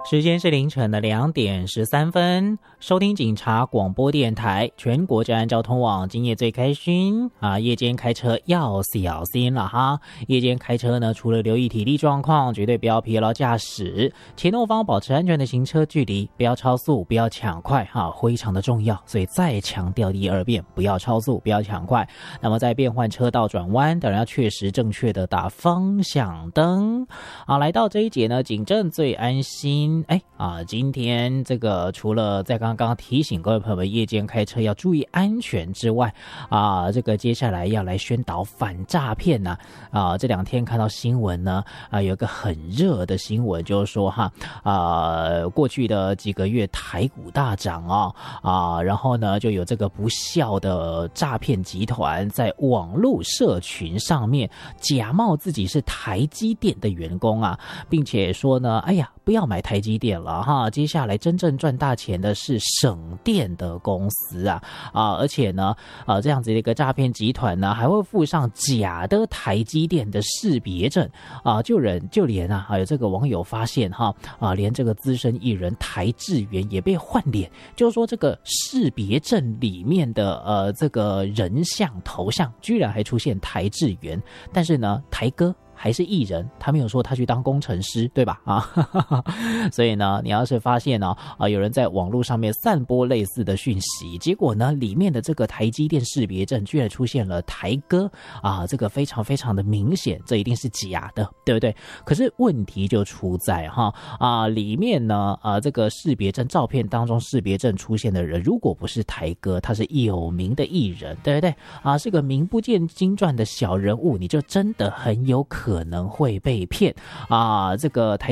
时间是凌晨的2:13，收听警察广播电台全国治安交通网，今夜最开心啊！夜间开车要小心了哈！夜间开车呢，除了留意体力状况，绝对不要疲劳驾驶，前后方保持安全的行车距离，不要超速，不要抢快哈，非常的重要。所以再强调第二遍，不要超速，不要抢快。那么在变换车道转弯，当然要确实正确的打方向灯。好，来到这一节呢，警政最安心。今天这个除了在刚刚提醒各位朋友们夜间开车要注意安全之外，这个接下来要来宣导反诈骗呢。这两天看到新闻呢，有一个很热的新闻，就是说过去的几个月台股大涨然后呢就有这个不肖的诈骗集团在网络社群上面假冒自己是台积电的员工并且说呢，不要买台积电了哈，接下来真正赚大钱的是省电的公司而且呢这样子的一个诈骗集团呢，还会附上假的台积电的识别证就连有这个网友发现连这个资深艺人台志源也被换脸，就是说这个识别证里面的这个人像头像居然还出现台志源，但是呢台哥还是艺人，他没有说他去当工程师，对吧？所以呢，你要是发现有人在网络上面散播类似的讯息，结果呢，里面的这个台积电识别证居然出现了台哥这个非常非常的明显，这一定是假的，对不对？可是问题就出在里面呢这个识别证照片当中识别证出现的人，如果不是台哥，他是有名的艺人，对不对？是个名不见经传的小人物，你就真的很有可能会被骗这个台